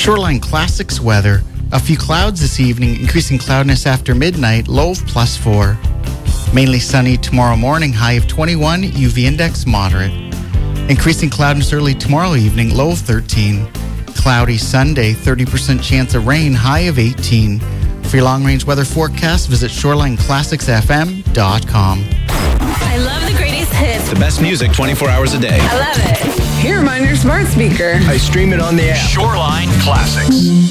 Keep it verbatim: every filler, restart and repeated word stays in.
Shoreline Classics weather. A few clouds this evening, increasing cloudiness after midnight, low of plus four. Mainly sunny tomorrow morning, high of twenty-one, U V index moderate. Increasing cloudiness early tomorrow evening, low of thirteen. Cloudy Sunday, thirty percent chance of rain, high of eighteen. For your long-range weather forecast, visit shoreline classics f m dot com. I love the greatest hits. The best music twenty-four hours a day. I love it. Hear 'em on your smart speaker. I stream it on the app. Shoreline Classics.